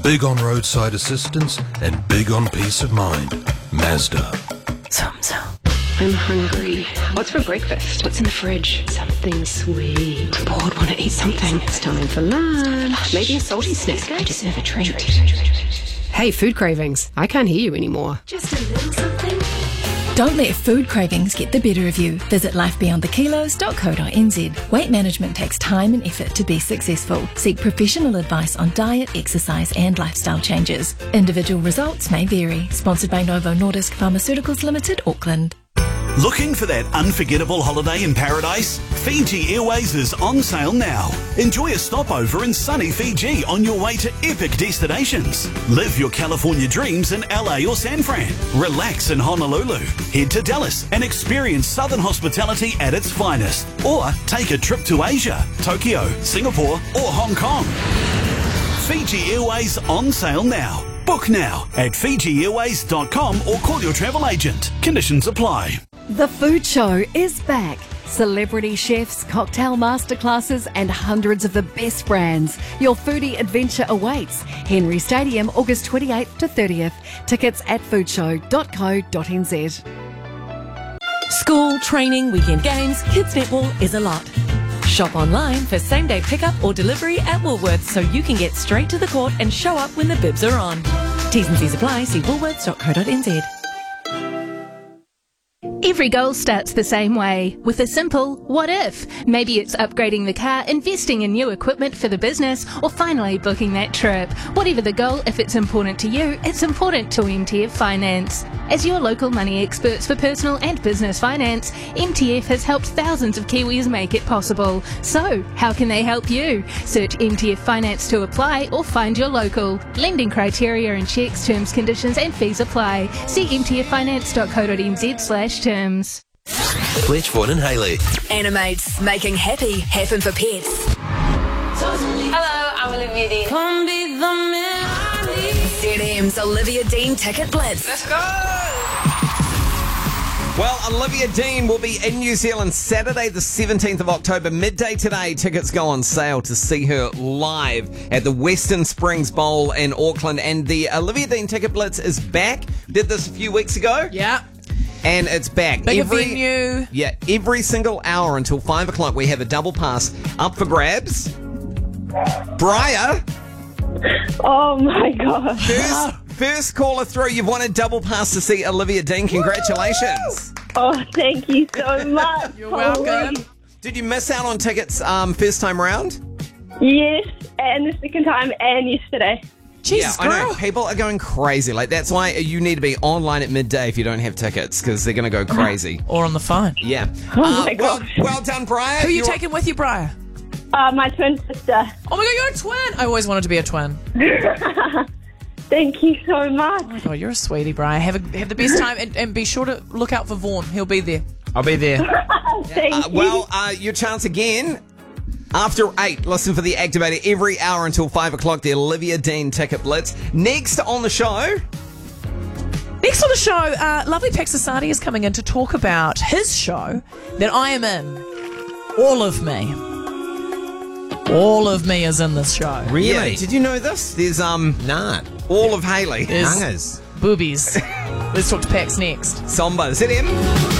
Big on roadside assistance and big on peace of mind. Mazda. I'm hungry. What's for breakfast? What's in the fridge? Something sweet. I'm bored, want to eat something. It's time for lunch. Maybe a salty snack. I deserve a treat. Hey, food cravings. I can't hear you anymore. Just a little something. Don't let food cravings get the better of you. Visit lifebeyondthekilos.co.nz. Weight management takes time and effort to be successful. Seek professional advice on diet, exercise and lifestyle changes. Individual results may vary. Sponsored by Novo Nordisk Pharmaceuticals Limited, Auckland. Looking for that unforgettable holiday in paradise? Fiji Airways is on sale now. Enjoy a stopover in sunny Fiji on your way to epic destinations. Live your California dreams in LA or San Fran. Relax in Honolulu. Head to Dallas and experience Southern hospitality at its finest. Or take a trip to Asia, Tokyo, Singapore or Hong Kong. Fiji Airways on sale now. Book now at FijiAirways.com or call your travel agent. Conditions apply. The Food Show is back. Celebrity chefs, cocktail masterclasses and hundreds of the best brands. Your foodie adventure awaits. Henry Stadium, August 28th to 30th. Tickets at foodshow.co.nz. School, training, weekend games, kids netball is a lot. Shop online for same-day pickup or delivery at Woolworths so you can get straight to the court and show up when the bibs are on. T's and C's apply. See woolworths.co.nz. Every goal starts the same way, with a simple what if. Maybe it's upgrading the car, investing in new equipment for the business, or finally booking that trip. Whatever the goal, if it's important to you, it's important to MTF Finance. As your local money experts for personal and business finance, MTF has helped thousands of Kiwis make it possible. So, how can they help you? Search MTF Finance to apply or find your local. Lending criteria and checks, terms, conditions and fees apply. See mtffinance.co.nz/terms. Fletchford and Hayley. Animates, making happy happen for pets. Hello, I'm Olivia Dean. Come be the melody. ZM's Olivia Dean Ticket Blitz. Let's go! Well, Olivia Dean will be in New Zealand Saturday the 17th of October, midday today. Tickets go on sale to see her live at the Western Springs Bowl in Auckland. And the Olivia Dean Ticket Blitz is back. Did this a few weeks ago. Yeah. And it's back. Bigger venue. Yeah, every single hour until 5 o'clock we have a double pass up for grabs. Briar. Oh my God. First caller through. You've won a double pass to see Olivia Dean. Congratulations. Oh, thank you so much. You're welcome. Did you miss out on tickets first time around? Yes, and the second time and yesterday. Jesus, yeah, I know. People are going crazy. Like, that's why you need to be online at midday if you don't have tickets, because they're going to go crazy. Or on the phone. Yeah. Oh my gosh. Well done, Briar. Who are you taking with you, Briar? My twin sister. Oh my God, you're a twin. I always wanted to be a twin. Thank you so much. Oh my God, you're a sweetie, Briar. Have the best time and be sure to look out for Vaughan. He'll be there. I'll be there. Thank you. Well, your chance again. After 8, listen for the Activator every hour until 5 o'clock, the Olivia Dean Ticket Blitz. Next on the show... lovely Paxasani is coming in to talk about his show that I am in. All of Me. All of Me is in this show. Really? Yeah, did you know this? There's, Nah. all of Hayley. Hangers. Boobies. Let's talk to Pax next. Somba. Is it him?